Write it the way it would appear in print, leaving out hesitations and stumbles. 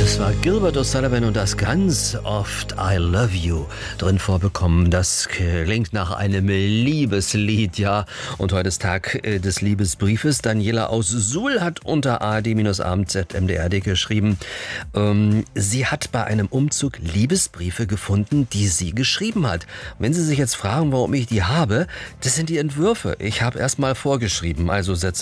Das war Gilbert O'Sullivan und das ganz oft I Love You drin vorbekommen. Das klingt nach einem Liebeslied, ja. Und heute ist Tag des Liebesbriefes. Daniela aus Suhl hat unter ard-abend.mdr.de geschrieben, sie hat bei einem Umzug Liebesbriefe gefunden, die sie geschrieben hat. Und wenn Sie sich jetzt fragen, warum ich die habe, das sind die Entwürfe. Ich habe erst mal vorgeschrieben, also Sätze